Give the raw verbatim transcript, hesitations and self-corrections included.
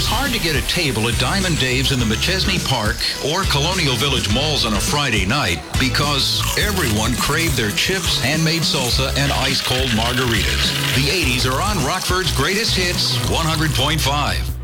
was hard to get a table at Diamond Dave's in the McChesney Park or Colonial Village malls on a Friday night because everyone craved their chips, handmade salsa, and ice-cold margaritas. The eighties are on Rockford's Greatest Hits one hundred point five.